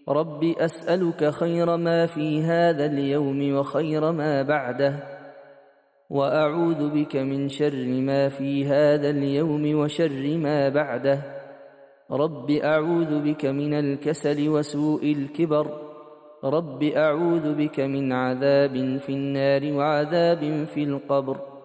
رب أسألك خير ما في هذا اليوم وخير ما بعده، وأعوذ بك من شر ما في هذا اليوم وشر ما بعده. رب أعوذ بك من الكسل وسوء الكبر. رب أعوذ بك من عذاب في النار وعذاب في القبر.